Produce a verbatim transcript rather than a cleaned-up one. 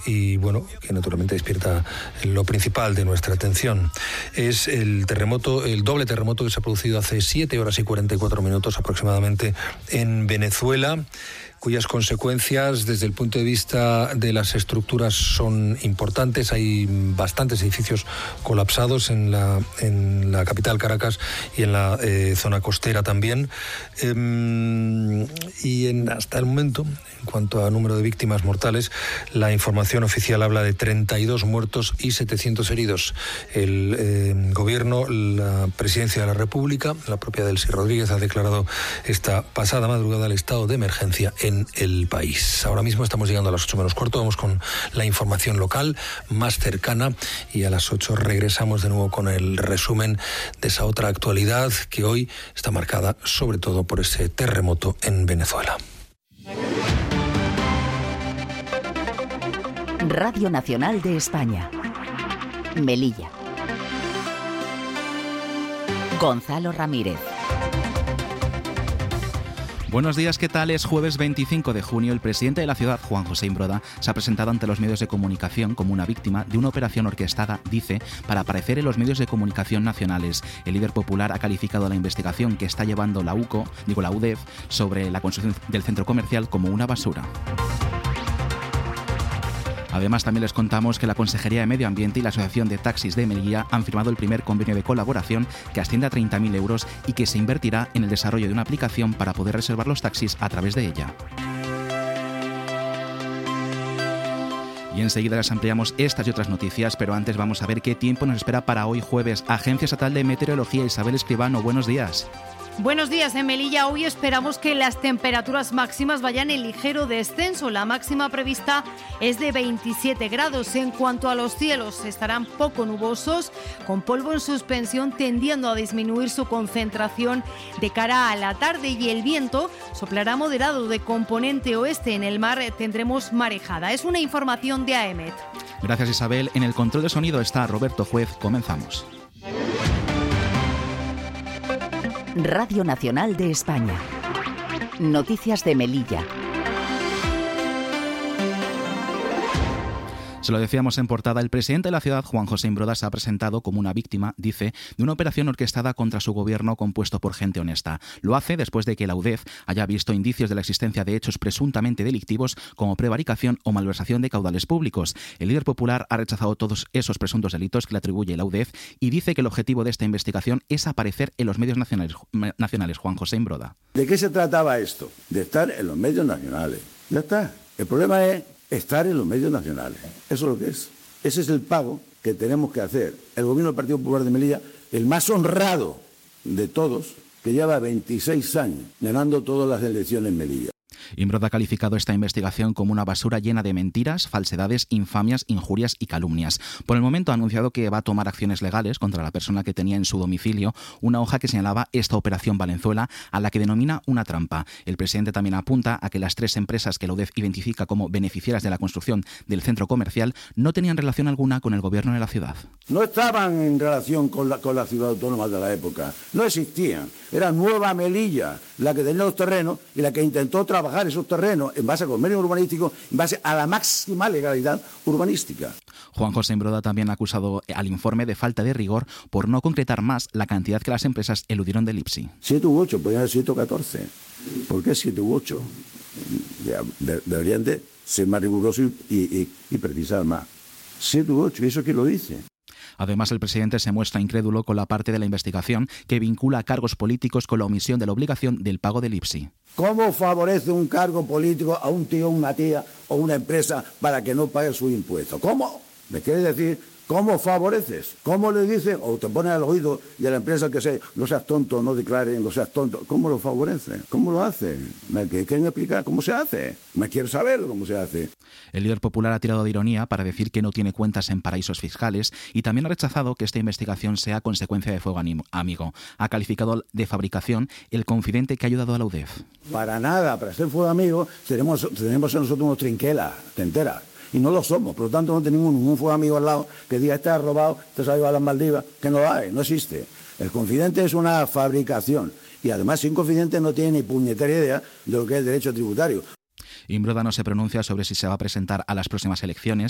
y, bueno, que naturalmente despierta lo principal de nuestra atención. Es el terremoto, el doble terremoto que se ha producido hace siete horas y cuarenta y cuatro minutos aproximadamente en Venezuela, cuyas consecuencias desde el punto de vista de las estructuras son importantes. Hay bastantes edificios colapsados en la, en la capital, Caracas, y en la eh, zona costera también. Eh, y en, hasta el momento, en cuanto a número de víctimas mortales, la información oficial habla de treinta y dos muertos y setecientos heridos. El eh, gobierno, la presidencia de la República, la propia Delcy Rodríguez, ha declarado esta pasada madrugada el estado de emergencia en en el país. Ahora mismo estamos llegando a las ocho menos cuarto, vamos con la información local más cercana y a las ocho regresamos de nuevo con el resumen de esa otra actualidad que hoy está marcada sobre todo por ese terremoto en Venezuela. Radio Nacional de España. Melilla. Gonzalo Ramírez. Buenos días, ¿qué tal? Es jueves veinticinco de junio. El presidente de la ciudad, Juan José Imbroda, se ha presentado ante los medios de comunicación como una víctima de una operación orquestada, dice, para aparecer en los medios de comunicación nacionales. El líder popular ha calificado la investigación que está llevando la U C O, digo la U D E F, sobre la construcción del centro comercial como una basura. Además, también les contamos que la Consejería de Medio Ambiente y la Asociación de Taxis de Melilla han firmado el primer convenio de colaboración que asciende a treinta mil euros y que se invertirá en el desarrollo de una aplicación para poder reservar los taxis a través de ella. Y enseguida les ampliamos estas y otras noticias, pero antes vamos a ver qué tiempo nos espera para hoy jueves. Agencia Estatal de Meteorología, Isabel Escribano, buenos días. Buenos días, en Melilla. Hoy esperamos que las temperaturas máximas vayan en ligero descenso. La máxima prevista es de veintisiete grados. En cuanto a los cielos, estarán poco nubosos, con polvo en suspensión, tendiendo a disminuir su concentración de cara a la tarde, y el viento soplará moderado de componente oeste. En el mar tendremos marejada. Es una información de AEMET. Gracias, Isabel. En el control de sonido está Roberto Juez. Comenzamos. Radio Nacional de España. Noticias de Melilla. Se lo decíamos en portada, el presidente de la ciudad, Juan José Imbroda, se ha presentado como una víctima, dice, de una operación orquestada contra su gobierno compuesto por gente honesta. Lo hace después de que la U D E F haya visto indicios de la existencia de hechos presuntamente delictivos como prevaricación o malversación de caudales públicos. El líder popular ha rechazado todos esos presuntos delitos que le atribuye la U D E F y dice que el objetivo de esta investigación es aparecer en los medios nacionales. nacionales. Juan José Imbroda. ¿De qué se trataba esto? De estar en los medios nacionales. Ya está. El problema es estar en los medios nacionales. Eso es lo que es. Ese es el pago que tenemos que hacer. El gobierno del Partido Popular de Melilla, el más honrado de todos, que lleva veintiséis años ganando todas las elecciones en Melilla. Imbroda ha calificado esta investigación como una basura llena de mentiras, falsedades, infamias, injurias y calumnias. Por el momento ha anunciado que va a tomar acciones legales contra la persona que tenía en su domicilio una hoja que señalaba esta Operación Valenzuela, a la que denomina una trampa. El presidente también apunta a que las tres empresas que la U D E F identifica como beneficiarias de la construcción del centro comercial no tenían relación alguna con el gobierno de la ciudad. No estaban en relación con la, con la ciudad autónoma de la época. No existían. Era Nueva Melilla la que tenía los terrenos y la que intentó trabajar esos terrenos en base a convenio urbanístico, en base a la máxima legalidad urbanística. Juan José Imbroda también ha acusado al informe de falta de rigor por no concretar más la cantidad que las empresas eludieron del I P S I. siete u ocho, podrían ser siete o catorce. ¿Por qué siete u ocho? De, deberían de ser más rigurosos y, y, y precisar más. siete u ocho, ¿y eso quién lo dice? Además, el presidente se muestra incrédulo con la parte de la investigación que vincula a cargos políticos con la omisión de la obligación del pago del I P S I. ¿Cómo favorece un cargo político a un tío, una tía o una empresa para que no pague sus impuestos? ¿Cómo? ¿Me quiere decir cómo favoreces? ¿Cómo le dices? O te pones al oído y a la empresa que sea, no seas tonto, no declaren, no seas tonto. ¿Cómo lo favorece? ¿Cómo lo hace? ¿Me quieren explicar cómo se hace? Me quiero saber cómo se hace. El líder popular ha tirado de ironía para decir que no tiene cuentas en paraísos fiscales y también ha rechazado que esta investigación sea consecuencia de fuego amigo. Ha calificado de fabricación el confidente que ha ayudado a la U D E F. Para nada, para ser fuego amigo tenemos, tenemos a nosotros unos trinquelas, te enteras. Y no lo somos, por lo tanto no tenemos ningún fuego amigo al lado que diga, este ha robado, este se ha ido a las Maldivas, que no hay, no existe. El confidente es una fabricación y además sin confidente no tiene ni puñetera idea de lo que es el derecho tributario. Imbroda no se pronuncia sobre si se va a presentar a las próximas elecciones